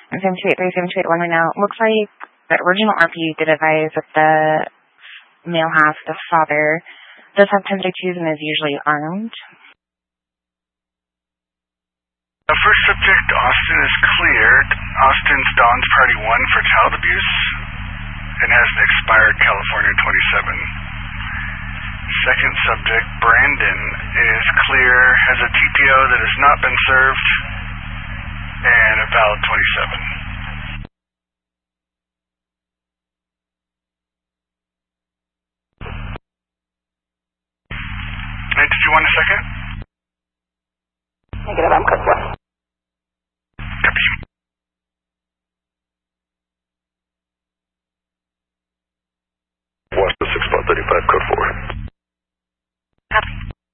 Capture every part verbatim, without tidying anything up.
And seven two eight three, seven two eight one right now. Looks like the original R P U did advise that the male half, the father, does have ten thirty-twos and is usually armed. The first subject, Austin, is cleared. Austin's Don's Party one for child abuse and has an expired California twenty-seven. Second subject, Brandon, is clear, has a T P O that has not been served, and a valid twenty-seven. Hey, did you want a second? Negative, I'm code four. Copy. West six spot thirty-five, code four. Copy.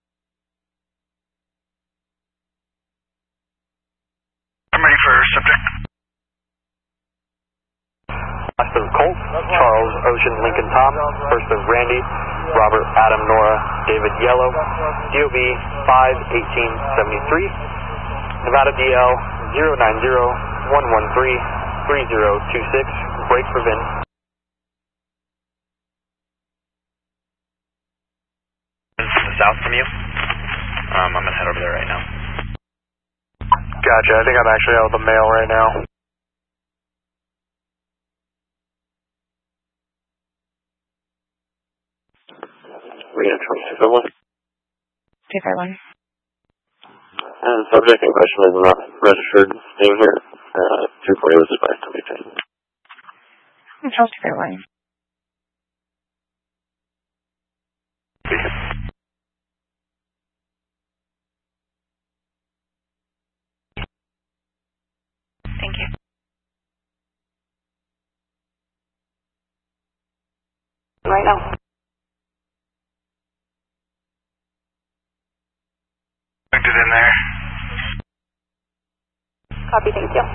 I'm ready for subject. Last of Colt, Charles, Ocean, Lincoln, Tom. First of Randy, Robert, Adam, Nora, David, Yellow. D O B five eighteen seventy-three. Nevada D L zero nine zero one one three three zero two six. Break for Vin. South from you. Um, I'm gonna head over there right now. Gotcha, I think I'm actually out with the mail right now. Reno twenty-six oh one. two five one. And the subject in question is not registered staying here. Uh, two forty was advised to maintain. Charles two five one. Thank you. Right now. Looked it in there. Copy, thank you.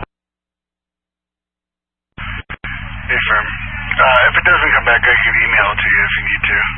Hey, firm. Uh, if it doesn't come back, I can email it to you if you need to.